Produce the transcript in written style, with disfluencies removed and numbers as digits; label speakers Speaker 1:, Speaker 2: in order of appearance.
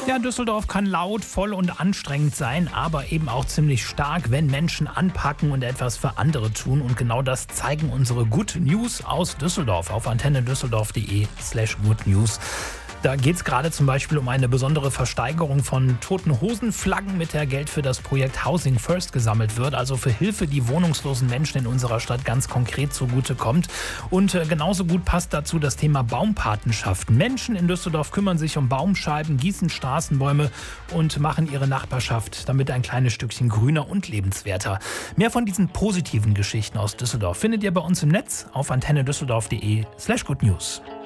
Speaker 1: Ja, Düsseldorf kann laut, voll und anstrengend sein, aber eben auch ziemlich stark, wenn Menschen anpacken und etwas für andere tun. Und genau das zeigen unsere Good News aus Düsseldorf auf antennedüsseldorf.de/Good News. Da geht es gerade zum Beispiel um eine besondere Versteigerung von Toten Hosen-Flaggen, mit der Geld für das Projekt Housing First gesammelt wird, also für Hilfe, die wohnungslosen Menschen in unserer Stadt ganz konkret zugutekommt. Und genauso gut passt dazu das Thema Baumpatenschaften. Menschen in Düsseldorf kümmern sich um Baumscheiben, gießen Straßenbäume und machen ihre Nachbarschaft damit ein kleines Stückchen grüner und lebenswerter. Mehr von diesen positiven Geschichten aus Düsseldorf findet ihr bei uns im Netz auf antennedüsseldorf.de/Good News.